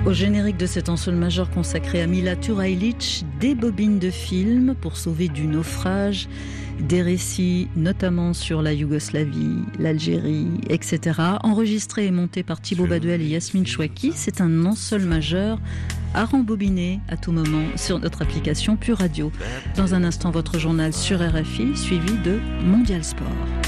Au générique de cet ensemble majeur consacré à Mila Turajlić, des bobines de films pour sauver du naufrage, des récits notamment sur la Yougoslavie, l'Algérie, etc. Enregistrés et montés par Thibaut Baduel et Yasmine Chouaki, c'est un ensemble majeur à rembobiner à tout moment sur notre application Pure Radio. Dans un instant, votre journal sur RFI, suivi de Mondial Sport.